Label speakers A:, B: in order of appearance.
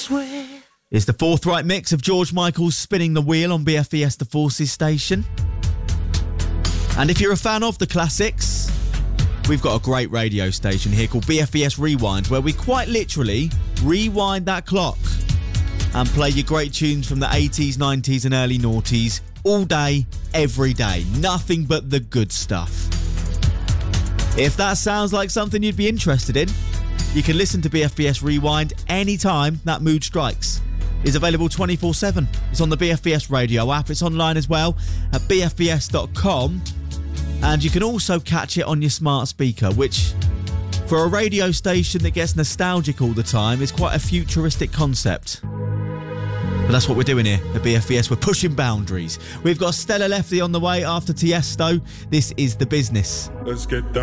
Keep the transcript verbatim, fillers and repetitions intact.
A: swear.
B: It's the forthright mix of George Michael's Spinning the Wheel on B F E S The Forces station. And if you're a fan of the classics, we've got a great radio station here called B F E S Rewind, where we quite literally rewind that clock and play your great tunes from the eighties, nineties and early noughties all day, every day. Nothing but the good stuff. If that sounds like something you'd be interested in, you can listen to B F E S Rewind anytime that mood strikes. It's available twenty-four seven. It's on the B F E S radio app. It's online as well at b f e s dot com. And you can also catch it on your smart speaker, which, for a radio station that gets nostalgic all the time, is quite a futuristic concept. But that's what we're doing here at B F E S. We're pushing boundaries. We've got Stella Lefty on the way after Tiesto. This is The Business.
C: Let's get down.